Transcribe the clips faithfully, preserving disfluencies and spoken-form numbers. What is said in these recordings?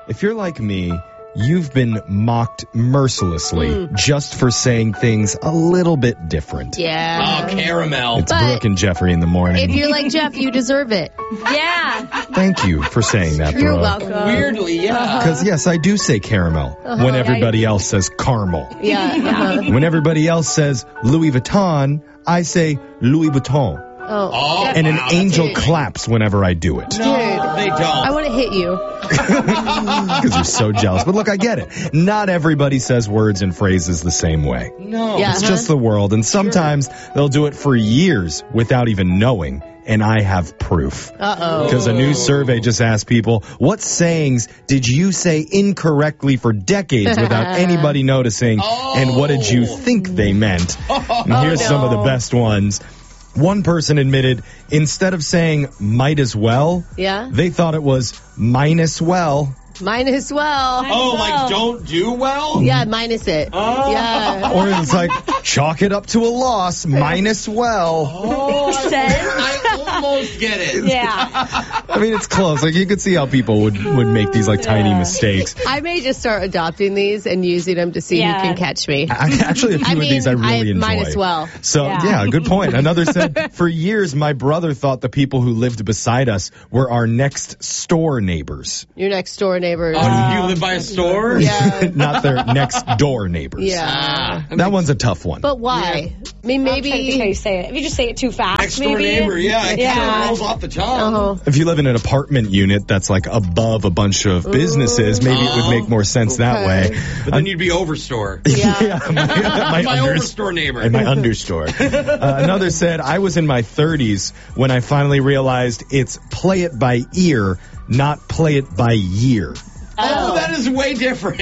If you're like me, you've been mocked mercilessly mm. just for saying things a little bit different. Yeah. Oh, caramel. It's but Brooke and Jeffrey in the morning. If you're like Jeff, you deserve it. Yeah. Thank you for saying that, Brooke. You're welcome. Weirdly, yeah. Because, uh-huh. yes, I do say caramel uh-huh. when everybody yeah, else says caramel. Yeah. yeah. When everybody else says Louis Vuitton, I say Louis Vuitton. Oh. oh and an wow, angel claps whenever I do it. Dude, they don't. I want to hit you. Because you're so jealous. But look, I get it. Not everybody says words and phrases the same way. No. Yeah, it's huh? just the world. And sometimes sure. they'll do it for years without even knowing. And I have proof. Uh-oh. Because a new survey just asked people, what sayings did you say incorrectly for decades without anybody noticing? Oh. And what did you think they meant? And here's oh, no. some of the best ones. One person admitted instead of saying might as well, yeah. they thought it was minus well. Minus well. Oh, like don't do well? Yeah, minus it. Oh. Yeah. Or it's like chalk it up to a loss, minus well. Oh, I almost get it. Yeah. I mean, it's close. Like, you could see how people would, would make these, like, tiny Yeah. mistakes. I may just start adopting these and using them to see Yeah. who can catch me. I, actually, a few I of mean, these I really I enjoy. might as well. So, Yeah. yeah, good point. Another said, for years, my brother thought the people who lived beside us were our next store neighbors. Your next door neighbors. Oh, you live by a store? Yeah. Not their next door neighbors. Yeah. Ah, That one's a tough one. But why? I mean, I'm trying to think how maybe. you say it. If you just say it too fast, Next door maybe. neighbor, yeah. It Yeah. kind of rolls off the tongue. Uh-huh. If you live in an apartment unit that's like above a bunch of businesses, maybe it would make more sense that Okay. way. But then you'd be overstore. Yeah. my, my, My under- overstore neighbor. and my understore. Uh, another said, I was in my thirties when I finally realized it's play it by ear, not play it by year. Oh, that is way different.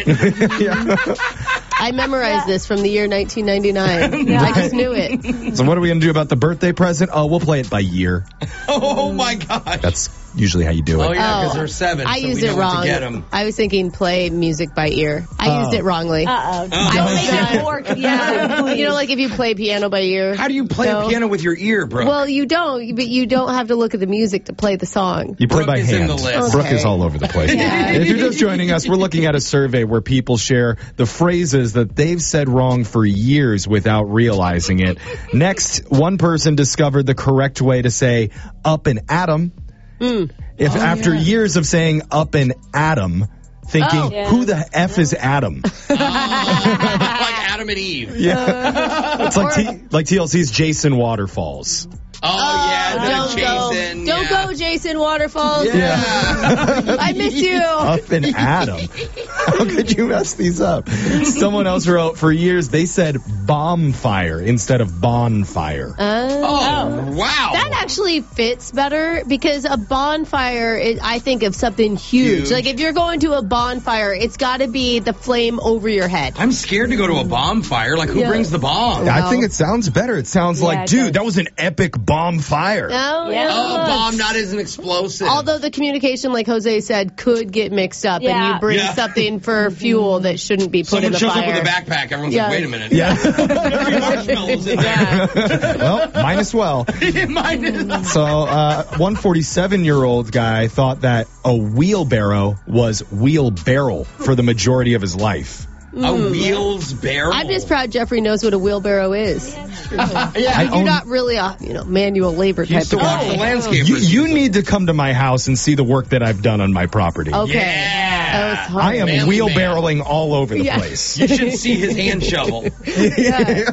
I memorized this from the year nineteen ninety-nine. I just knew it. So what are we going to do about the birthday present? Oh, we'll play it by year. Oh, my gosh. That's usually how you do it. Oh, yeah, because Oh, they're seven, I so used we it know what to get wrong. 'em. I was thinking play music by ear. I used Oh. it wrongly. Uh-oh. Oh. Don't make it more confusing. You know, like if you play piano by ear. How do you play No. a piano with your ear, bro? Well, you don't, but you don't have to look at the music to play the song. You play Brooke by is in hand. the list. Brooke Okay. is all over the place. Yeah. If you're just joining us, we're looking at a survey where people share the phrases that they've said wrong for years without realizing it. Next, one person discovered the correct way to say up and atom. Mm. If Oh, after yeah. years of saying up and atom, thinking, Oh. Yeah. who the F is Adam? like Adam and Eve. Yeah. It's like, T- like T L C's Jason Waterfalls. Oh, yeah. Don't go. Jason. Don't yeah. go, Jason Waterfalls. Yeah. I miss you. Up and Adam. How could you mess these up? Someone else wrote, for years they said bomb fire instead of bonfire. Uh, Oh, wow. That actually fits better because a bonfire, is, I think of something huge. Huge. Like if you're going to a bonfire, it's got to be the flame over your head. I'm scared to go to a bonfire. Like, who Yeah. brings the bomb? I think it sounds better. It sounds Yeah, like, it dude, does. that was an epic bomb fire. No, Yeah. no. Oh, a bomb not as an explosive. Although the communication, like Jose said, could get mixed up, and Yeah. you bring Yeah. something for fuel that shouldn't be put Someone in the shows fire. up with a backpack. Everyone's Yeah. like, wait a minute. Yeah. There'll be marshmallows in there. Well, mine as well. Mine is- So, uh, one forty-seven-year-old guy thought that a wheelbarrow was wheelbarrow for the majority of his life. A wheels barrel. I'm just proud Jeffrey knows what a wheelbarrow is. yeah. You're own- not really a you know manual labor He type used to of watch guy. the landscapers. You, you need to come to my house and see the work that I've done on my property. Okay. Yeah. That was hard. I am Manly wheelbarrowing all over the Yeah. place. You should see his hand shovel. Yeah.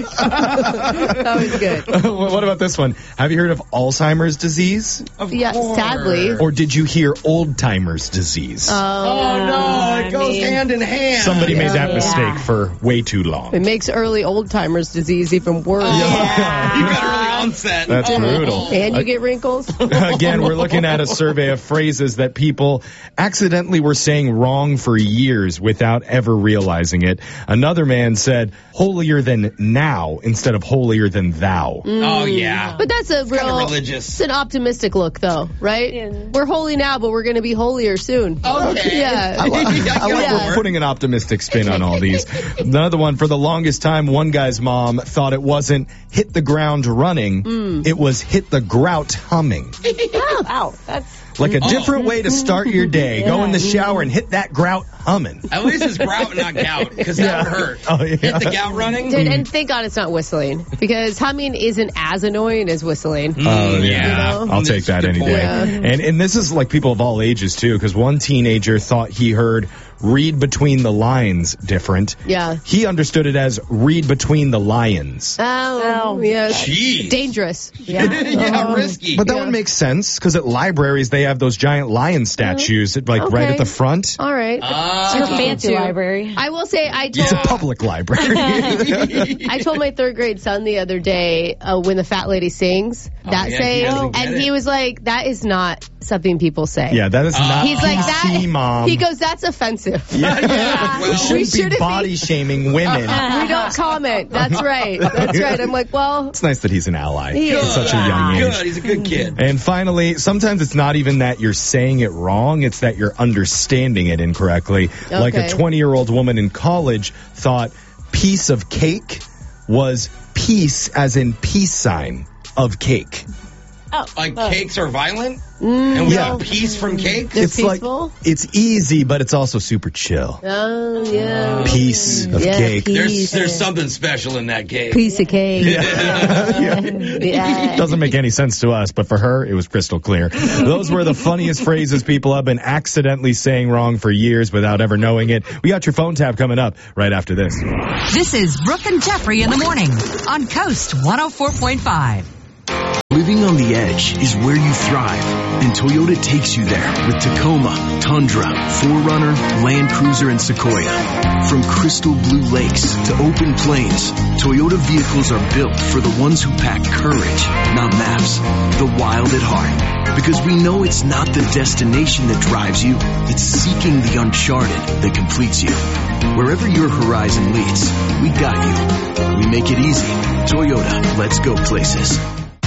That was good. What about this one? Have you heard of Alzheimer's disease? Of Yeah, course. sadly. Or did you hear old timers disease? Oh, Oh, no. It goes mean- hand in hand. Somebody made that Yeah. mistake for way too long. It makes early old timers disease even worse. You got early onset. That's Oh. brutal. And you get wrinkles. Again, we're looking at a survey of phrases that people accidentally were saying wrong for years without ever realizing it. Another man said, holier than now instead of holier than thou. Oh, yeah. But that's a Kinda real, religious. it's an optimistic look, though, right? Yeah. We're holy now, but we're going to be holier soon. Okay. Yeah. I, like- Yeah, I like yeah. we're putting an optimistic spin on all these. Another one, for the longest time, one guy's mom thought it wasn't hit the ground running, it was hit the grout humming. Wow, that's like a different way to start your day. Go in the shower and hit that grout humming. At least it's grout, not gout, because that would hurt. Oh, yeah. Hit the gout running. Dude, and thank God it's not whistling, because humming isn't as annoying as whistling. Oh, yeah. Yeah. You know? I'll take that any day. Yeah. And and this is like people of all ages, too, because one teenager thought he heard read between the lines different. Yeah. He understood it as read between the lions. Oh, Oh. yeah. Jeez. Dangerous. Yeah, yeah risky. But that Yeah. would make sense, because at libraries, they have those giant lion statues, like right Okay. at the front. All right. Ah. It's a fancy Too. library. I will say I It's a told public library. I told my third grade son the other day uh, when the fat lady sings that yeah, he saying, doesn't get and it. he was like, "That is not something people say." Yeah, that is not He's like that. P C, Mom. He goes, "That's offensive." yeah. Well, we we shouldn't be shouldn't be- body shaming women. We don't comment. That's right. That's right. I'm like, well, It's nice that he's an ally He at is. such a young age. Good. He's a good kid. And finally, sometimes it's not even that you're saying it wrong, it's that you're understanding it incorrectly. Like a Okay. twenty-year-old woman in college thought piece of cake was peace as in peace sign of cake. Oh, Like oh. cakes are violent, and we yeah. want peace from cakes. They're it's peaceful? like, it's easy, but it's also super chill. oh yeah, Piece of Yeah, cake. peace. There's there's something special in that cake. piece of cake. Yeah. Yeah. Doesn't make any sense to us, but for her, it was crystal clear. Those were the funniest phrases people have been accidentally saying wrong for years without ever knowing it. We got your phone tab coming up right after this. This is Brooke and Jeffrey in the morning on Coast one oh four point five. Living on the edge is where you thrive, and Toyota takes you there with Tacoma, Tundra, four runner, Land Cruiser, and Sequoia. From crystal blue lakes to open plains, Toyota vehicles are built for the ones who pack courage, not maps, the wild at heart. Because we know it's not the destination that drives you, it's seeking the uncharted that completes you. Wherever your horizon leads, we got you. We make it easy. Toyota, let's go places.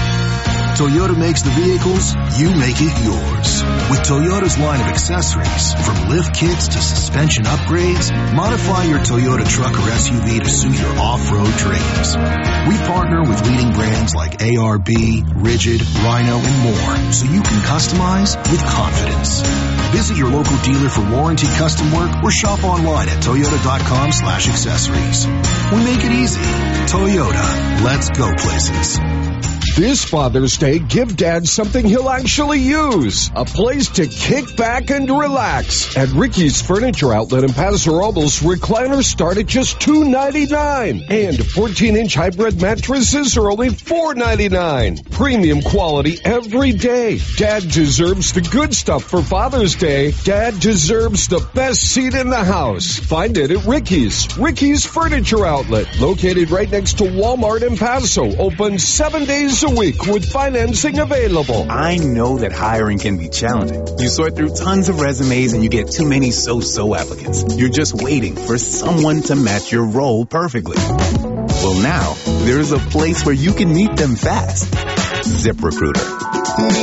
Toyota makes the vehicles, you make it yours. With Toyota's line of accessories, from lift kits to suspension upgrades, modify your Toyota truck or S U V to suit your off-road dreams. We partner with leading brands like A R B, Rigid, Rhino, and more, so you can customize with confidence. Visit your local dealer for warranty custom work or shop online at toyota.com slash accessories. We make it easy. Toyota, let's go places. This Father's Day, give Dad something he'll actually use. A place to kick back and relax. At Ricky's Furniture Outlet in Paso Robles, recliners start at just two ninety-nine. And fourteen-inch hybrid mattresses are only four ninety-nine. Premium quality every day. Dad deserves the good stuff for Father's Day. Dad deserves the best seat in the house. Find it at Ricky's. Ricky's Furniture Outlet, located right next to Walmart in Paso. Open seven days a week with financing available. I know that hiring can be challenging. You sort through tons of resumes and you get too many so-so applicants. You're just waiting for someone to match your role perfectly. Well, now, there's a place where you can meet them fast. ZipRecruiter.